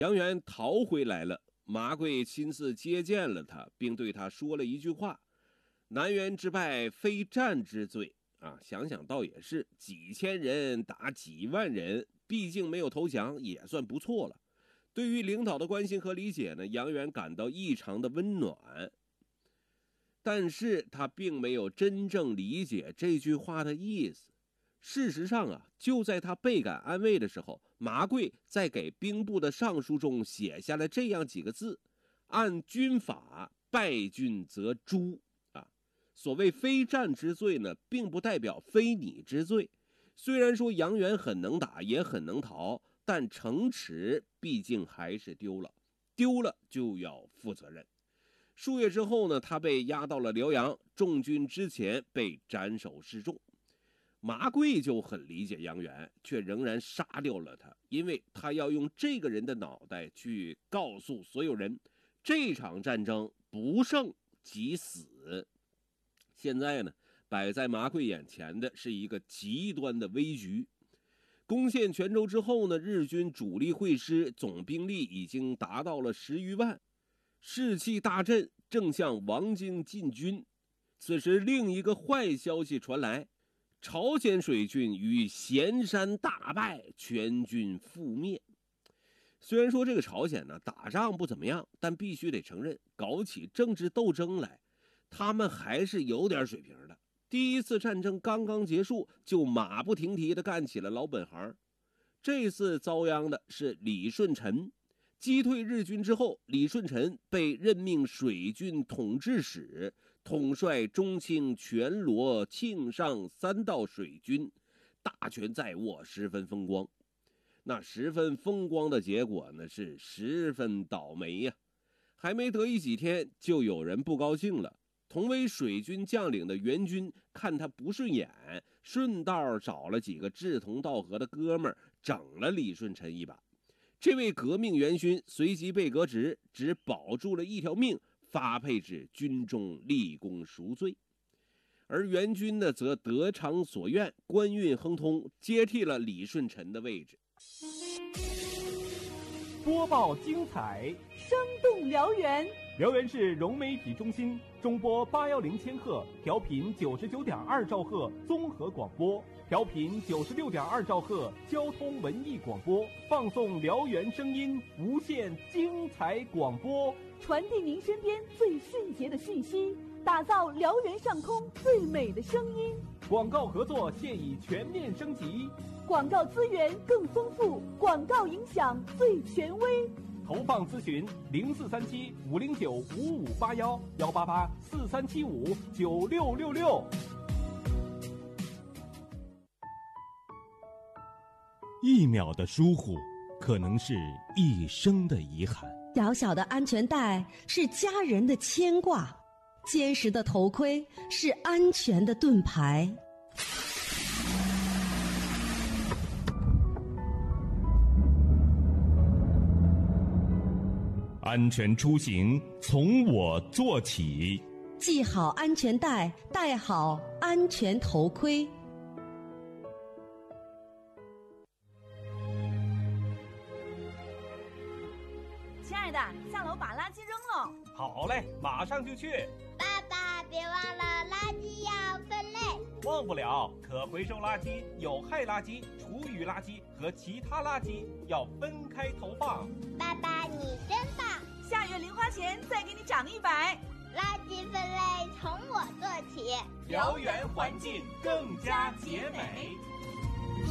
杨元逃回来了，麻贵亲自接见了他，并对他说了一句话：南园之败，非战之罪。想想倒也是，几千人打几万人，毕竟没有投降，也算不错了。对于领导的关心和理解呢，杨元感到异常的温暖。但是他并没有真正理解这句话的意思。事实上就在他倍感安慰的时候，麻贵在给兵部的上书中写下了这样几个字：按军法，败军则诛。所谓非战之罪呢，并不代表非你之罪。虽然说杨元很能打，也很能逃，但城池毕竟还是丢了，丢了就要负责任。数月之后呢，他被押到了辽阳，中军之前被斩首示众。麻贵就很理解杨元，却仍然杀掉了他，因为他要用这个人的脑袋去告诉所有人，这场战争不胜即死。现在呢，摆在麻贵眼前的是一个极端的危局。攻陷泉州之后呢，日军主力会师，总兵力已经达到了10余万，士气大振，正向王京进军。此时另一个坏消息传来，朝鲜水军于咸山大败，全军覆灭。虽然说这个朝鲜呢打仗不怎么样，但必须得承认，搞起政治斗争来，他们还是有点水平的。第一次战争刚刚结束，就马不停蹄地干起了老本行。这次遭殃的是李舜臣。击退日军之后，李舜臣被任命水军统制使，统帅中清全罗庆尚3道水军，大权在握，十分风光。那十分风光的结果呢，是十分倒霉呀。还没得意几天，就有人不高兴了。同为水军将领的袁军看他不顺眼，顺道找了几个志同道合的哥们儿，整了李舜臣一把。这位革命元勋随即被革职，只保住了一条命，发配至军中立功赎罪。而袁军呢，则得偿所愿，官运亨通，接替了李舜臣的位置。 播报精彩， 生动辽源。 辽源市融媒体中心中波810千赫，调频99.2兆赫综合广播，调频96.2兆赫交通文艺广播，放送辽源声音，无限精彩广播， 传递您身边最迅捷的讯息，打造辽源上空最美的声音。 广告合作现已全面升级， 广告资源更丰富，广告影响最权威。 投放咨询0437-509-5581，188-4375-9666。 1秒的疏忽，可能是一生的遗憾。 小小的安全带是家人的牵挂，坚实的头盔是安全的盾牌。 安全出行从我做起， 系好安全带，戴好安全头盔。 亲爱的，下楼把垃圾扔了。 好嘞，马上就去。 爸爸，别忘了垃圾要分类。 忘不了，可回收垃圾、有害垃圾、厨余垃圾和其他垃圾要分开投放。 爸爸，你真棒！ 下月零花钱再给你涨100。 垃圾分类从我做起， 辽源环境更加洁美。